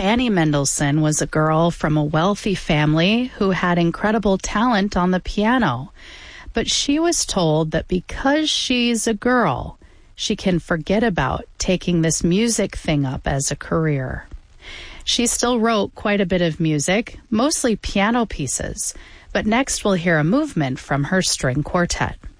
Fanny Mendelssohn was a girl from a wealthy family who had incredible talent on the piano. But she was told that because she's a girl, she can forget about taking this music thing up as a career. She still wrote quite a bit of music, mostly piano pieces, but next we'll hear a movement from her string quartet.